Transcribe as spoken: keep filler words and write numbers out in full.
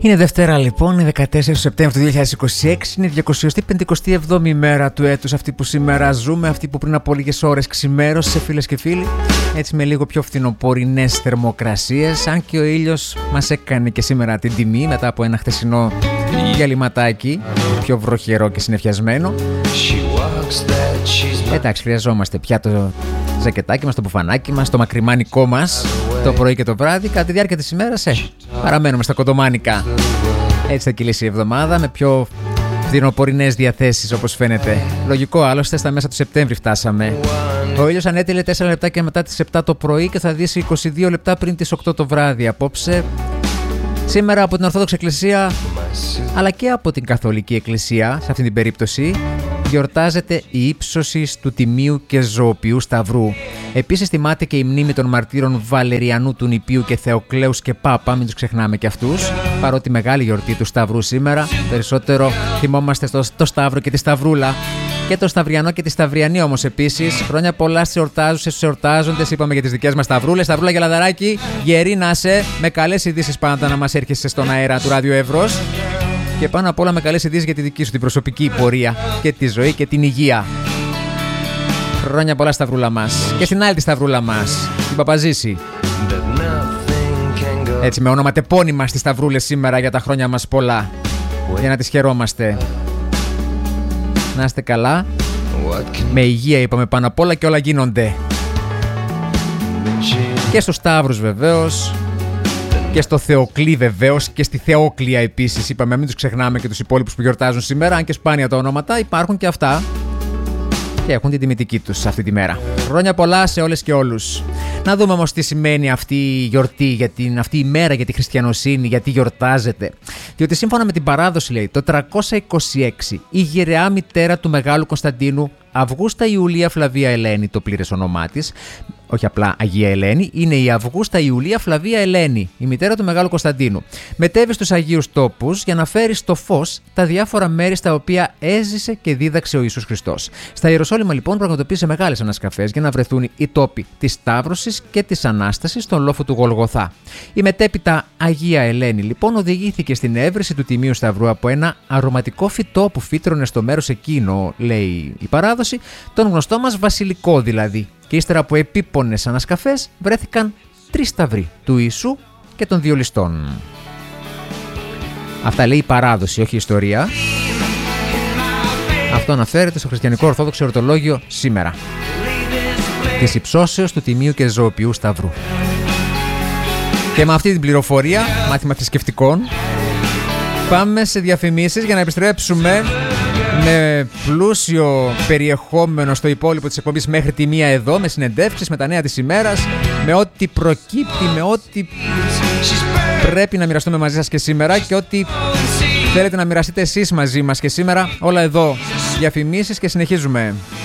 Είναι Δευτέρα λοιπόν, η δεκατέσσερις Σεπτέμβρη του δύο χιλιάδες είκοσι έξι, είναι η διακόσια πενηκοστή εβδόμη μέρα του έτους, αυτή που σήμερα ζούμε, αυτή που πριν από λίγες ώρες ξημέρωσε, φίλες και φίλοι, έτσι με λίγο πιο φθινοπορεινές θερμοκρασίες, αν και ο ήλιος μας έκανε και σήμερα την τιμή μετά από ένα χτεσινό διαλυματάκι, πιο βροχερό και συννεφιασμένο. Εντάξει, χρειαζόμαστε πια το ζακετάκι μας, το μπουφανάκι μας, το μακριμάνικό μας το πρωί και το βράδυ. Κατά τη διάρκεια της ημέρας, ε, παραμένουμε στα κοντομάνικα. Έτσι θα κυλήσει η εβδομάδα με πιο φθινοπορεινές διαθέσεις, όπως φαίνεται. Λογικό, άλλωστε στα μέσα του Σεπτέμβρη φτάσαμε. Ο ήλιος ανέτειλε τέσσερα λεπτά και μετά τις επτά το πρωί και θα δύσει είκοσι δύο λεπτά πριν τις οκτώ το βράδυ. Απόψε, σήμερα από την Ορθόδοξη Εκκλησία αλλά και από την Καθολική Εκκλησία, σε αυτή την περίπτωση, γιορτάζεται η ύψωση του Τιμίου και Ζωοποιού Σταυρού. Επίσης τιμάται και η μνήμη των μαρτύρων Βαλεριανού του Νηπίου και Θεοκλέους και Πάπα, μην τους ξεχνάμε και αυτούς. Παρότι μεγάλη γιορτή του Σταυρού σήμερα, περισσότερο θυμόμαστε στο, το Σταύρο και τη Σταυρούλα. Και το Σταυριανό και τη Σταυριανή όμως επίσης. Χρόνια πολλά στις εορτάζουσες, στους εορτάζοντες. Είπαμε για τις δικές μας Σταυρούλες. Σταυρούλα για λαδαράκι, γερή να σε, με καλές ειδήσεις πάντα να μας έρχεσαι στον αέρα του Ράδιο Εύρος. Και πάνω απ' όλα με καλές ειδήσεις για τη δική σου την προσωπική πορεία και τη ζωή και την υγεία. Χρόνια πολλά Σταυρούλα μας. Και στην άλλη τη Σταυρούλα μας, την Παπαζήση. Έτσι με όνομα τεπώνυμα στις Σταυρούλες σήμερα για τα χρόνια μας πολλά. Για να τις χαιρόμαστε. Να είστε καλά. Με υγεία είπαμε πάνω απ' όλα και όλα γίνονται. Και στους Σταύρους βεβαίως. Και στο Θεοκλή βεβαίως και στη Θεόκλεια επίσης. Είπαμε, μην τους ξεχνάμε και τους υπόλοιπους που γιορτάζουν σήμερα. Αν και σπάνια τα ονόματα, υπάρχουν και αυτά. Και έχουν την τιμητική τους αυτή τη μέρα. Χρόνια πολλά σε όλες και όλους. Να δούμε όμως τι σημαίνει αυτή η γιορτή, για την, αυτή η μέρα για τη χριστιανοσύνη, γιατί γιορτάζεται. Διότι σύμφωνα με την παράδοση, λέει, το τριακόσια είκοσι έξι η γερεά μητέρα του Μεγάλου Κωνσταντίνου, Αυγούστα Ιουλία Φλαβία Ελένη, το πλήρες όνομά της, όχι απλά Αγία Ελένη, είναι η Αυγούστα Ιουλία Φλαβία Ελένη, η μητέρα του Μεγάλου Κωνσταντίνου. Μετέβη στους Αγίους Τόπους για να φέρει στο φως τα διάφορα μέρη στα οποία έζησε και δίδαξε ο Ιησούς Χριστός. Στα Ιεροσόλυμα λοιπόν πραγματοποίησε μεγάλες ανασκαφές για να βρεθούν οι τόποι της Σταύρωσης και της Ανάστασης στον λόφο του Γολγοθά. Η μετέπειτα Αγία Ελένη λοιπόν οδηγήθηκε στην έβρεση του Τιμίου Σταυρού από ένα αρωματικό φυτό που φύτρωνε στο μέρος εκείνο, λέει η παράδοση, τον γνωστό μας βασιλικό δηλαδή. Και ύστερα από επίπονες ανασκαφές βρέθηκαν τρεις σταυροί, του Ιησού και των δύο ληστών. Αυτά λέει η παράδοση, όχι η ιστορία. Αυτό αναφέρεται στο Χριστιανικό Ορθόδοξο Εορτολόγιο σήμερα. Της υψώσεως του Τιμίου και Ζωοποιού Σταυρού. Και με αυτή την πληροφορία, μάθημα θρησκευτικών, πάμε σε διαφημίσεις για να επιστρέψουμε με πλούσιο περιεχόμενο στο υπόλοιπο της εκπομπής μέχρι τη μία εδώ, με συνεντεύξεις, με τα νέα της ημέρας, με ό,τι προκύπτει, με ό,τι πρέπει να μοιραστούμε μαζί σας και σήμερα και ό,τι θέλετε να μοιραστείτε εσείς μαζί μας και σήμερα. Όλα εδώ, διαφημίσεις και συνεχίζουμε.